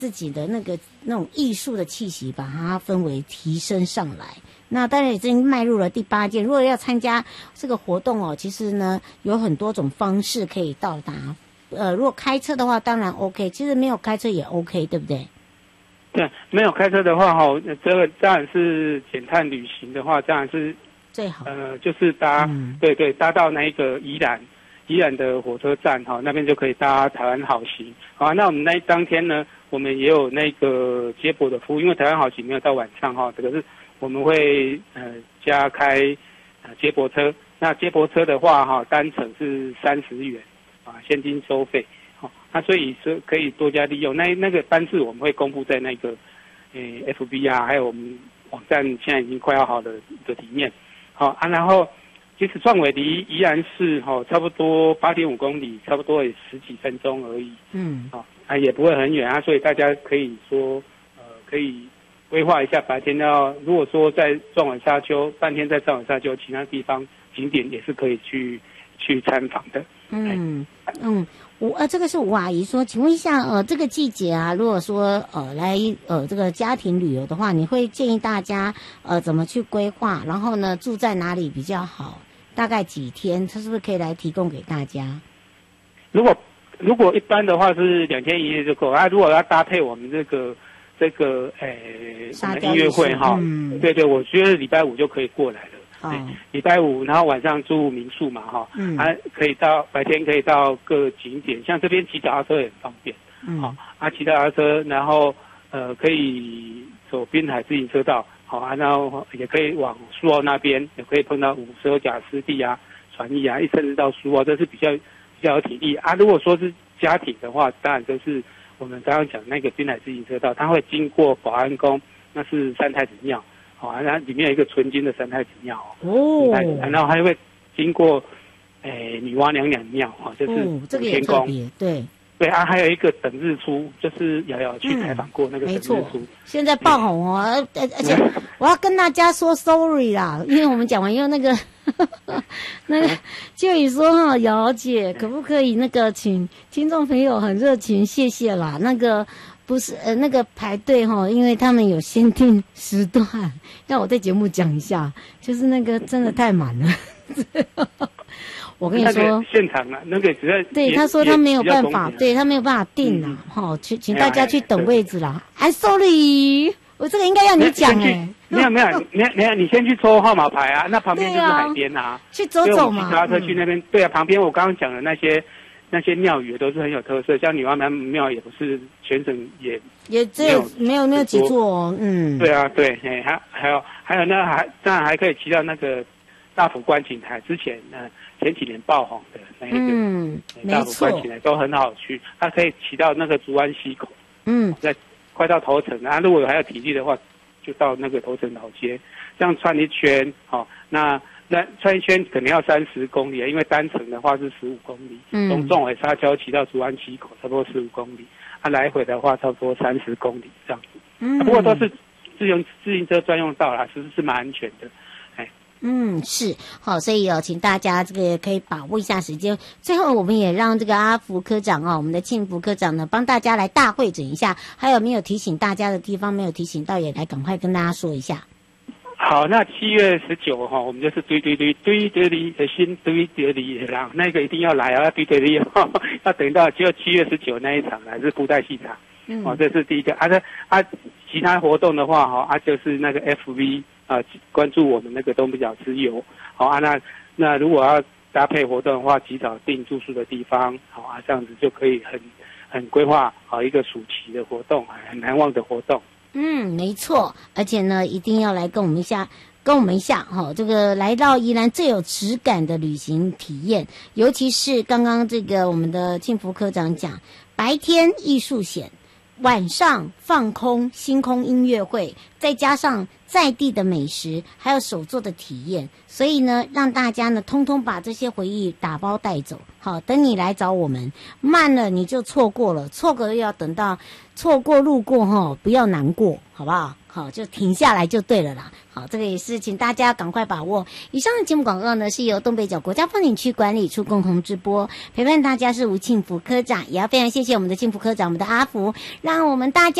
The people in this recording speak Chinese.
自己的那种艺术的气息，把它氛围提升上来。那当然已经迈入了第8届，如果要参加这个活动哦，其实呢有很多种方式可以到达。如果开车的话，当然 OK， 其实没有开车也 OK， 对不对？ 对，没有开车的话这个当然是减碳旅行的话，当然是最好。 就是搭，对，搭到那个宜兰的火车站那边就可以搭台湾好行。好，那我们当天呢，我们也有那个接驳的服务，因为台湾好行没有到晚上这个是我们会加开接驳车。那接驳车的话单程是30元现金收费。那所以是可以多加利用。那个班次我们会公布在那个FB 还有我们网站现在已经快要好的里面。然后其实创伟离宜兰市差不多8.5公里，差不多也10几分钟而已。也不会很远所以大家可以说可以规划一下白天如果说在壮晚沙丘半天在壮晚沙丘其他地方景点也是可以去参访的。 这个是吴阿姨说，请问一下这个季节如果说来这个家庭旅游的话，你会建议大家怎么去规划，然后呢住在哪里比较好，大概几天，它是不是可以来提供给大家？ 如果一般的话是2天1夜就够如果要搭配我们这个我们音乐会对，我觉得礼拜5就可以过来了。礼拜5然后晚上住民宿嘛可以白天可以到各景点，像这边骑脚踏车也很方便。骑脚踏车然后可以走滨海自行车道然后也可以往苏澳那边，也可以碰到50甲湿地船艺甚至到苏澳，这是比较有体力如果说是家庭的话，当然就是我们刚刚讲那个滨海自行车道，它会经过保安宫，那是三太子庙然后里面有一个纯金的三太子庙然后还会经过女娲娘娘庙就是这个也特别对还有一个等日出，就是瑶瑶去采访过那个等日出， 现在爆红而且我要跟大家说 sorry 啦，因为我们讲完以后那个就你说瑶姐可不可以请听众朋友很热情，谢谢啦。不是那个排队因为他们有限定时段，让我在节目讲一下，就是那个真的太满了。我跟你说， 现场那个只要对他说他没有办法，对他没有办法订请大家去等位置啦。I'm sorry， 我这个应该要你讲没有，你先去抽号码牌那旁边就是海边去走走嘛。 骑脚踏车去那边，对旁边我刚刚讲的那些庙宇都是很有特色，像女娲娘庙也不是全省也只有没有几座对对还有当然还可以骑到那个大埔观景台，之前前几年爆红的那一个大埔观景台都很好去，它可以骑到那个竹湾溪口在快到头城如果还有体力的话就到那个头城老街，这样穿一圈那穿一圈可能要30公里因为单程的话是15公里从纵尾沙丘骑到竹湾溪口差不多15公里来回的话差不多30公里这样子不过都是自行车专用道啦，是蛮安全的是好，所以请大家这个也可以把握一下时间。最后我们也让这个阿福科长我们的庆福科长呢帮大家来大汇整一下，还有没有提醒大家的地方没有提醒到，也来赶快跟大家说一下。 好，那7月19我们就是堆得里的心堆得里啦，那个一定要来要堆得里要等到只有7月19那一场还是布袋戏场这是第一个其他活动的话就是那个 FV关注我们那个东北角之友那如果要搭配活动的话，及早订住宿的地方这样子就可以很规划一个暑期的活动，很难忘的活动。 没错，而且呢一定要来跟我们一下这个来到宜兰最有质感的旅行体验，尤其是刚刚这个我们的庆福科长讲，白天艺术险，晚上放空星空音乐会，再加上在地的美食，还有手作的体验，所以呢，让大家呢通通把这些回忆打包带走。好，等你来找我们，慢了你就错过了，错过又要等到错过路过哈，不要难过，好不好？好，就停下来就对了啦。好，这个也是请大家赶快把握。以上的节目广告呢，是由东北角国家风景区管理处共同直播，陪伴大家是吴庆福科长，也要非常谢谢我们的庆福科长，我们的阿福，让我们大家